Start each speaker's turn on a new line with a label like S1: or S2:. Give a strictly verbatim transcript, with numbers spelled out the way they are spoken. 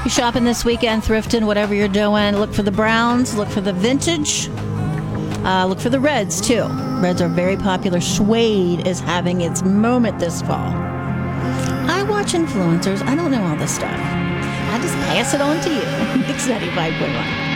S1: Happy shopping this weekend, thrifting, whatever you're doing. Look for the browns, look for the vintage, uh, look for the reds too. Reds are very popular. Suede is having its moment this fall. I watch influencers. I don't know all this stuff. I just pass it on to you. Mix ninety-five point one.